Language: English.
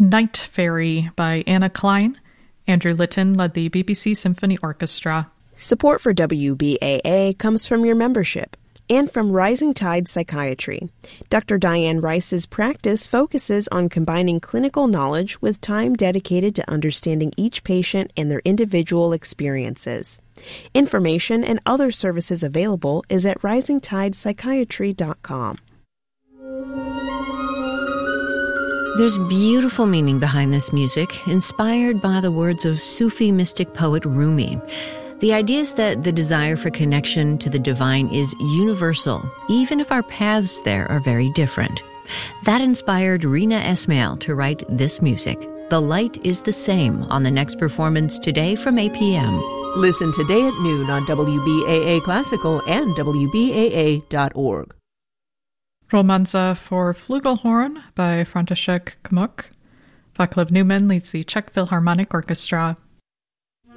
Night Fairy by Anna Klein. Andrew Litton led the BBC Symphony Orchestra. Support for WBAA comes from your membership and from Rising Tide Psychiatry. Dr. Diane Rice's practice focuses on combining clinical knowledge with time dedicated to understanding each patient and their individual experiences. Information and other services available is at risingtidepsychiatry.com. There's beautiful meaning behind this music, inspired by the words of Sufi mystic poet Rumi. The idea is that the desire for connection to the divine is universal, even if our paths there are very different. That inspired Rina Esmail to write this music. The Light is the Same on the next performance today from 8 p.m. Listen today at noon on WBAA Classical and WBAA.org. Romanza for Flugelhorn by František Kmuk. Vaclav Newman leads the Czech Philharmonic Orchestra.